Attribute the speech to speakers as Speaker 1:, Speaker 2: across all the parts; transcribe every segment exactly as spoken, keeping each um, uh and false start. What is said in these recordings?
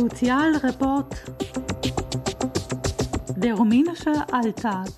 Speaker 1: Sozialreport. Der rumänische Alltag.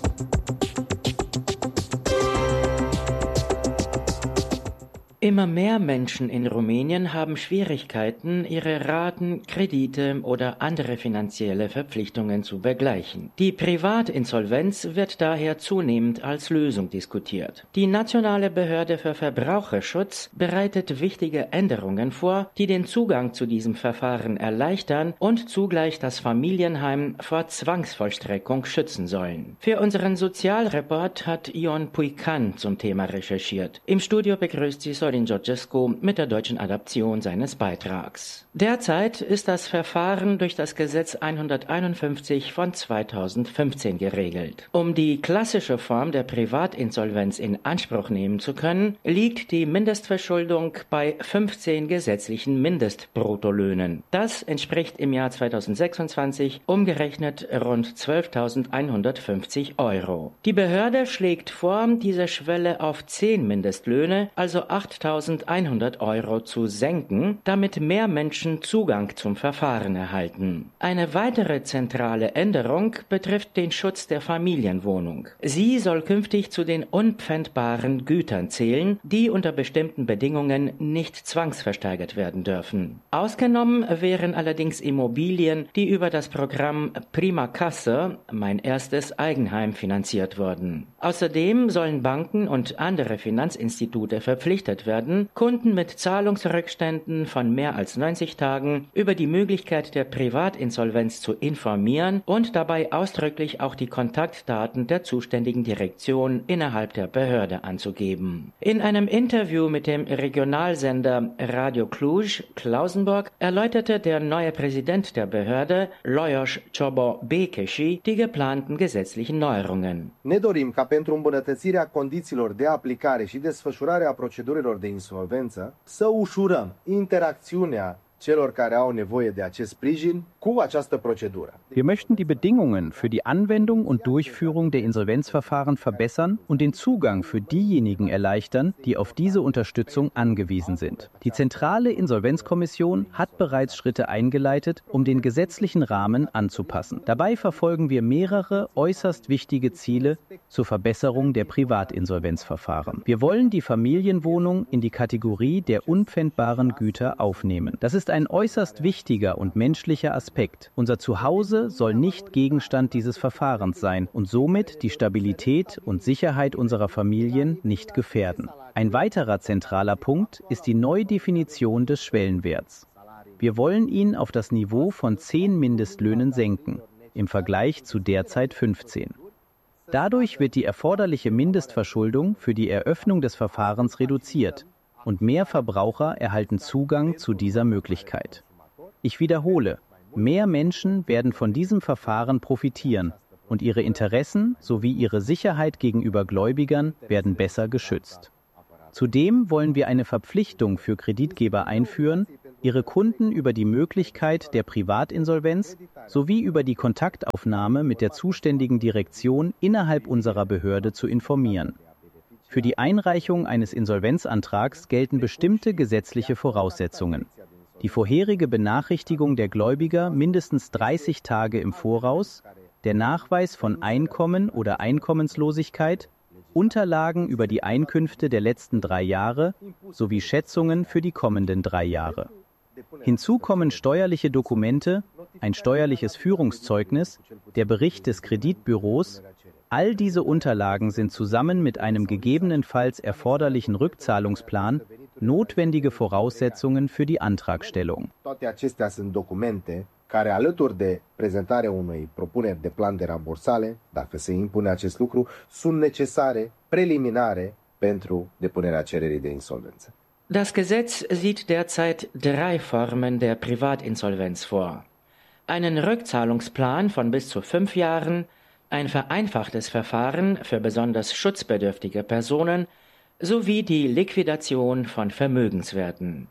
Speaker 2: Immer mehr Menschen in Rumänien haben Schwierigkeiten, ihre Raten, Kredite oder andere finanzielle Verpflichtungen zu begleichen. Die Privatinsolvenz wird daher zunehmend als Lösung diskutiert. Die Nationale Behörde für Verbraucherschutz bereitet wichtige Änderungen vor, die den Zugang zu diesem Verfahren erleichtern und zugleich das Familienheim vor Zwangsvollstreckung schützen sollen. Für unseren Sozialreport hat Ion Puican zum Thema recherchiert. Im Studio begrüßt sie Sorin Georgescu mit der deutschen Adaption seines Beitrags. Derzeit ist das Verfahren durch das Gesetz hunderteinundfünfzig von zweitausendfünfzehn geregelt. Um die klassische Form der Privatinsolvenz in Anspruch nehmen zu können, liegt die Mindestverschuldung bei fünfzehn gesetzlichen Mindestbruttolöhnen. Das entspricht im Jahr zweitausendsechsundzwanzig umgerechnet rund zwölftausendeinhundertfünfzig Euro. Die Behörde schlägt vor, diese Schwelle auf zehn Mindestlöhne, also achttausendeinhundert Euro zu senken, damit mehr Menschen Zugang zum Verfahren erhalten. Eine weitere zentrale Änderung betrifft den Schutz der Familienwohnung. Sie soll künftig zu den unpfändbaren Gütern zählen, die unter bestimmten Bedingungen nicht zwangsversteigert werden dürfen. Ausgenommen wären allerdings Immobilien, die über das Programm Prima Casă, mein erstes Eigenheim, finanziert wurden. Außerdem sollen Banken und andere Finanzinstitute verpflichtet werden, Kunden mit Zahlungsrückständen von mehr als neunzig Tagen über die Möglichkeit der Privatinsolvenz zu informieren und dabei ausdrücklich auch die Kontaktdaten der zuständigen Direktion innerhalb der Behörde anzugeben. In einem Interview mit dem Regionalsender Radio Cluj, Klausenburg, erläuterte der neue Präsident der Behörde, Lajos Ciobo-Békesi, die geplanten gesetzlichen Neuerungen.
Speaker 3: Ne dorim ca pentru îmbunătățirea condițiilor de aplicare și desfășurare a procedurilor de insolvență să ușurăm interacțiunea celor care au nevoie de acest sprijin cu această procedură.
Speaker 4: Wir möchten die Bedingungen für die Anwendung und Durchführung der Insolvenzverfahren verbessern und den Zugang für diejenigen erleichtern, die auf diese Unterstützung angewiesen sind. Die zentrale Insolvenzkommission hat bereits Schritte eingeleitet, um den gesetzlichen Rahmen anzupassen. Dabei verfolgen wir mehrere äußerst wichtige Ziele zur Verbesserung der Privatinsolvenzverfahren. Wir wollen die Familienwohnung in die Kategorie der unpfändbaren Güter aufnehmen. Das ist ein äußerst wichtiger und menschlicher Aspekt. Unser Zuhause soll nicht Gegenstand dieses Verfahrens sein und somit die Stabilität und Sicherheit unserer Familien nicht gefährden. Ein weiterer zentraler Punkt ist die Neudefinition des Schwellenwerts. Wir wollen ihn auf das Niveau von zehn Mindestlöhnen senken, im Vergleich zu derzeit fünfzehn. Dadurch wird die erforderliche Mindestverschuldung für die Eröffnung des Verfahrens reduziert und mehr Verbraucher erhalten Zugang zu dieser Möglichkeit. Ich wiederhole, mehr Menschen werden von diesem Verfahren profitieren und ihre Interessen sowie ihre Sicherheit gegenüber Gläubigern werden besser geschützt. Zudem wollen wir eine Verpflichtung für Kreditgeber einführen, ihre Kunden über die Möglichkeit der Privatinsolvenz sowie über die Kontaktaufnahme mit der zuständigen Direktion innerhalb unserer Behörde zu informieren. Für die Einreichung eines Insolvenzantrags gelten bestimmte gesetzliche Voraussetzungen. Die vorherige Benachrichtigung der Gläubiger mindestens dreißig Tage im Voraus, der Nachweis von Einkommen oder Einkommenslosigkeit, Unterlagen über die Einkünfte der letzten drei Jahre sowie Schätzungen für die kommenden drei Jahre. Hinzu kommen steuerliche Dokumente, ein steuerliches Führungszeugnis, der Bericht des Kreditbüros. All diese Unterlagen sind zusammen mit einem gegebenenfalls erforderlichen Rückzahlungsplan notwendige Voraussetzungen für die Antragstellung.
Speaker 3: Toate acestea sunt documente care, alături de prezentarea unei propuneri de plan de rambursare, dacă se impune acest lucru, sunt necesare, preliminare, pentru depunerea cererii de insolvență.
Speaker 2: Das Gesetz sieht derzeit drei Formen der Privatinsolvenz vor. Einen Rückzahlungsplan von bis zu fünf Jahren, ein vereinfachtes Verfahren für besonders schutzbedürftige Personen sowie die Liquidation von Vermögenswerten.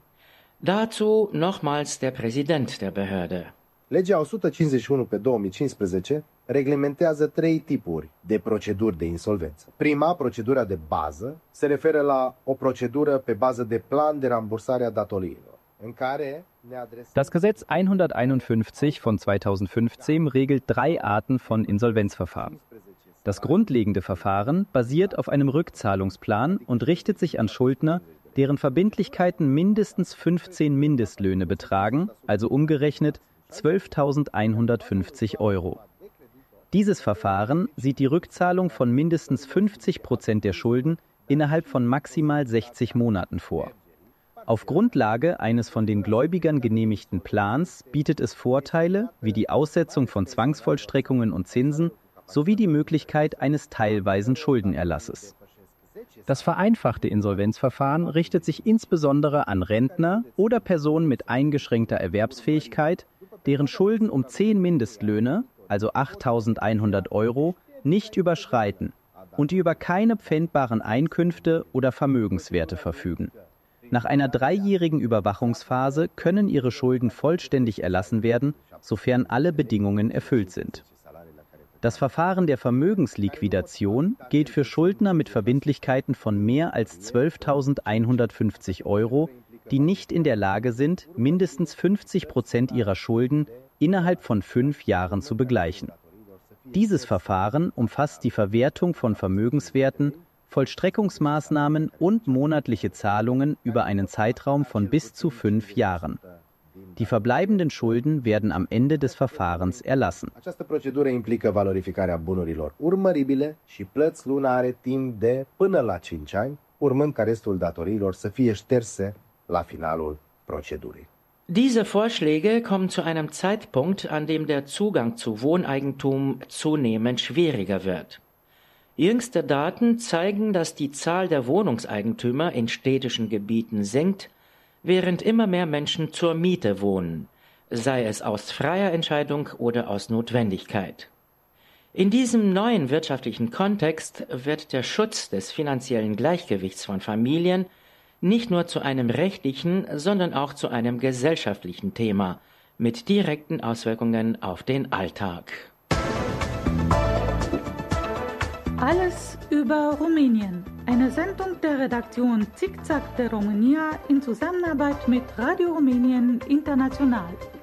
Speaker 2: Dazu nochmals der Präsident der Behörde.
Speaker 3: Legea o sută cincizeci și unu pe două mii cincisprezece reglementează trei tipuri de proceduri de insolvență. Prima, procedura de bază, se referă la o procedură pe bază de plan de rambursare a datoriilor.
Speaker 4: Das Gesetz hunderteinundfünfzig von zweitausendfünfzehn regelt drei Arten von Insolvenzverfahren. Das grundlegende Verfahren basiert auf einem Rückzahlungsplan und richtet sich an Schuldner, deren Verbindlichkeiten mindestens fünfzehn Mindestlöhne betragen, also umgerechnet zwölftausendeinhundertfünfzig Euro. Dieses Verfahren sieht die Rückzahlung von mindestens fünfzig Prozent der Schulden innerhalb von maximal sechzig Monaten vor. Auf Grundlage eines von den Gläubigern genehmigten Plans bietet es Vorteile wie die Aussetzung von Zwangsvollstreckungen und Zinsen sowie die Möglichkeit eines teilweisen Schuldenerlasses. Das vereinfachte Insolvenzverfahren richtet sich insbesondere an Rentner oder Personen mit eingeschränkter Erwerbsfähigkeit, deren Schulden um zehn Mindestlöhne, also achttausendeinhundert Euro, nicht überschreiten und die über keine pfändbaren Einkünfte oder Vermögenswerte verfügen. Nach einer dreijährigen Überwachungsphase können ihre Schulden vollständig erlassen werden, sofern alle Bedingungen erfüllt sind. Das Verfahren der Vermögensliquidation gilt für Schuldner mit Verbindlichkeiten von mehr als zwölftausendeinhundertfünfzig Euro, die nicht in der Lage sind, mindestens fünfzig Prozent ihrer Schulden innerhalb von fünf Jahren zu begleichen. Dieses Verfahren umfasst die Verwertung von Vermögenswerten, Vollstreckungsmaßnahmen und monatliche Zahlungen über einen Zeitraum von bis zu fünf Jahren. Die verbleibenden Schulden werden am Ende des Verfahrens erlassen.
Speaker 3: Această procedură implică valorificarea bunurilor urmăribile și plăți lunare timp de până la cinci ani, urmând ca restul datoriilor să fie șterse la finalul procedurii.
Speaker 2: Diese Vorschläge kommen zu einem Zeitpunkt, an dem der Zugang zu Wohneigentum zunehmend schwieriger wird. Jüngste Daten zeigen, dass die Zahl der Wohnungseigentümer in städtischen Gebieten sinkt, während immer mehr Menschen zur Miete wohnen, sei es aus freier Entscheidung oder aus Notwendigkeit. In diesem neuen wirtschaftlichen Kontext wird der Schutz des finanziellen Gleichgewichts von Familien nicht nur zu einem rechtlichen, sondern auch zu einem gesellschaftlichen Thema mit direkten Auswirkungen auf den Alltag.
Speaker 1: Alles über Rumänien. Eine Sendung der Redaktion Zickzack de România in Zusammenarbeit mit Radio Rumänien International.